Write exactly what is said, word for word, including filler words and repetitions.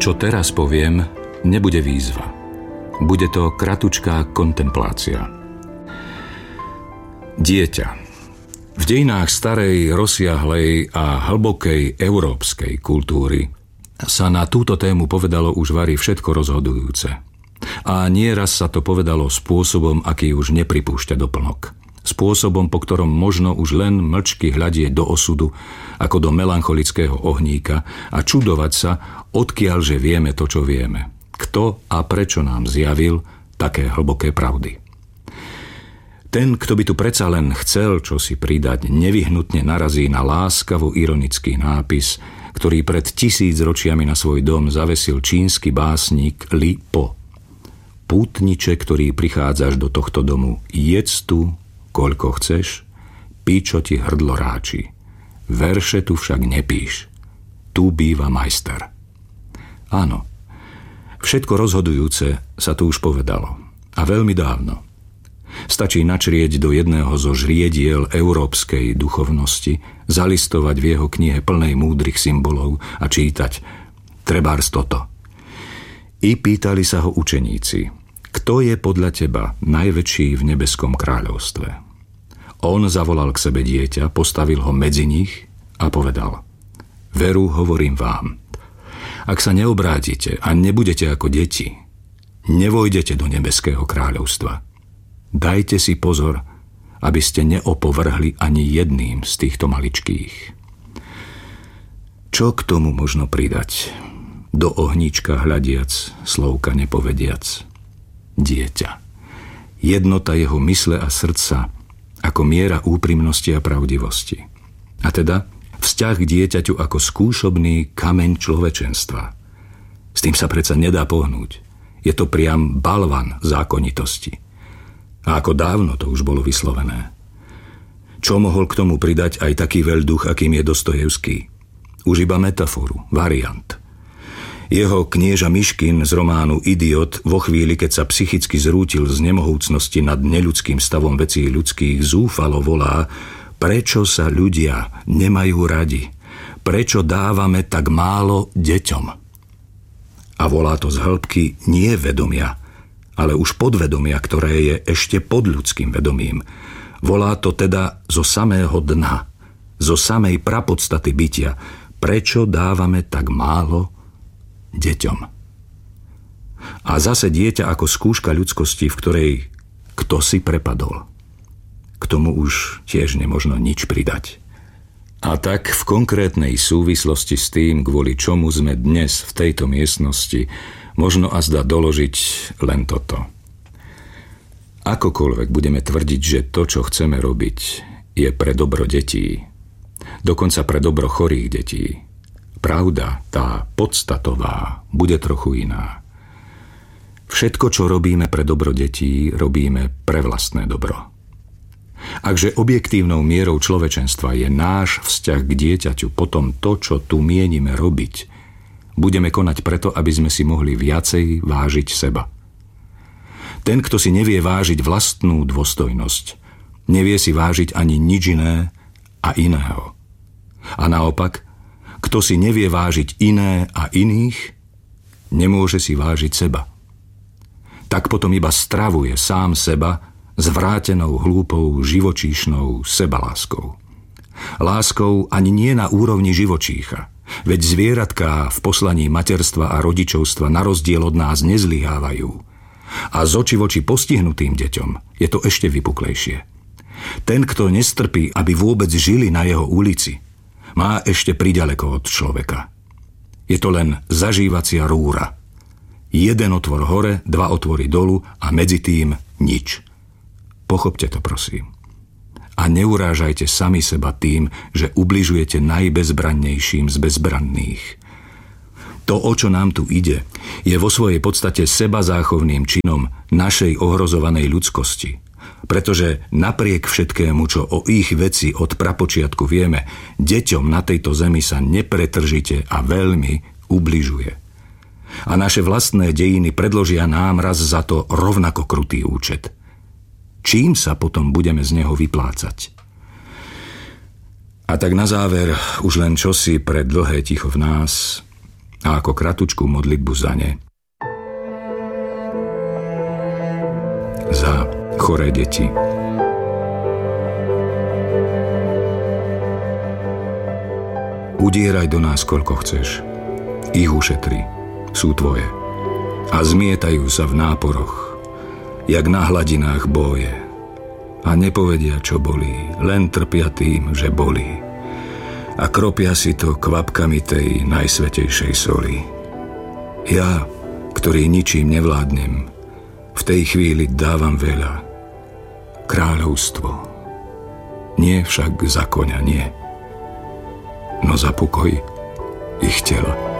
Čo teraz poviem, nebude výzva. Bude to kratučká kontemplácia. Dieťa. V dejinách starej, rozsiahlej a hlbokej európskej kultúry sa na túto tému povedalo už vari všetko rozhodujúce. A nieraz sa to povedalo spôsobom, aký už nepripúšťa doplnok. Spôsobom, po ktorom možno už len mlčky hľadieť do osudu, ako do melancholického ohníka a čudovať sa, odkiaľže vieme to, čo vieme. Kto a prečo nám zjavil také hlboké pravdy. Ten, kto by tu predsa len chcel čosi pridať, nevyhnutne narazí na láskavo ironický nápis, ktorý pred tisíc ročiami na svoj dom zavesil čínsky básnik Li Po. Pútniče, ktorý prichádzaš do tohto domu, jedz tu, koľko chceš, pí, čo ti hrdlo ráči. Verše tu však nepíš. Tu býva majster. Áno, všetko rozhodujúce sa tu už povedalo. A veľmi dávno. Stačí načrieť do jedného zo žriediel európskej duchovnosti, zalistovať v jeho knihe plnej múdrych symbolov a čítať trebárs toto. I pýtali sa ho učeníci, kto je podľa teba najväčší v nebeskom kráľovstve? On zavolal k sebe dieťa, postavil ho medzi nich a povedal: Veru, hovorím vám, ak sa neobrátite a nebudete ako deti, nevojdete do nebeského kráľovstva. Dajte si pozor, aby ste neopovrhli ani jedným z týchto maličkých. Čo k tomu možno pridať? Do ohníčka hľadiac, slovka nepovediac. Dieťa. Jednota jeho mysle a srdca ako miera úprimnosti a pravdivosti. A teda vzťah k dieťaťu ako skúšobný kameň človečenstva. S tým sa predsa nedá pohnúť. Je to priam balvan zákonitosti. A ako dávno to už bolo vyslovené. Čo mohol k tomu pridať aj taký veľduch, akým je Dostojevský? Už iba metaforu, variant. Jeho knieža Myškin z románu Idiot vo chvíli, keď sa psychicky zrútil z nemohúcnosti nad neľudským stavom vecí ľudských, zúfalo volá: prečo sa ľudia nemajú radi? Prečo dávame tak málo deťom? A volá to z hĺbky nie vedomia, ale už podvedomia, ktoré je ešte pod ľudským vedomím. Volá to teda zo samého dna, zo samej prapodstaty bytia. Prečo dávame tak málo deťom? A zase dieťa ako skúška ľudskosti, v ktorej kto si prepadol. K tomu už tiež nemožno nič pridať. A tak v konkrétnej súvislosti s tým, kvôli čomu sme dnes v tejto miestnosti, možno azda doložiť len toto. Akokoľvek budeme tvrdiť, že to, čo chceme robiť, je pre dobro detí, dokonca pre dobro chorých detí, pravda, tá podstatová, bude trochu iná. Všetko, čo robíme pre dobro detí, robíme pre vlastné dobro. Akže objektívnou mierou človečenstva je náš vzťah k dieťaťu, potom to, čo tu mienime robiť, budeme konať preto, aby sme si mohli viacej vážiť seba. Ten, kto si nevie vážiť vlastnú dôstojnosť, nevie si vážiť ani nič iné a iného. A naopak, kto si nevie vážiť iné a iných, nemôže si vážiť seba. Tak potom iba stravuje sám seba zvrátenou, hlúpou, živočíšnou sebaláskou. Láskou ani nie na úrovni živočícha, veď zvieratká v poslaní materstva a rodičovstva na rozdiel od nás nezlyhávajú. A z oči voči postihnutým deťom je to ešte vypuklejšie. Ten, kto nestrpí, aby vôbec žili na jeho ulici, má ešte priďaleko od človeka. Je to len zažívacia rúra. Jeden otvor hore, dva otvory dolu a medzi tým nič. Pochopte to, prosím. A neurážajte sami seba tým, že ubližujete najbezbrannejším z bezbranných. To, o čo nám tu ide, je vo svojej podstate sebazáchovným činom našej ohrozovanej ľudskosti. Pretože napriek všetkému, čo o ich veci od prapočiatku vieme, deťom na tejto zemi sa nepretržite a veľmi ubližuje. A naše vlastné dejiny predložia nám raz za to rovnako krutý účet. Čím sa potom budeme z neho vyplácať? A tak na záver už len čosi pre dlhé ticho v nás. a ako kratučkú modlitbu za ne. Za choré deti. Udieraj do nás, koľko chceš. Ich ušetri. Sú tvoje. A zmietajú sa v náporoch, jak na hladinách boje. A nepovedia, čo bolí, len trpia tým, že bolí. A kropia si to kvapkami tej najsvätejšej soli. Ja, ktorý ničím nevládnem, v tej chvíli dávam veľa. Kráľovstvo. Nie však za koňa, nie. No za pokoj ich tela.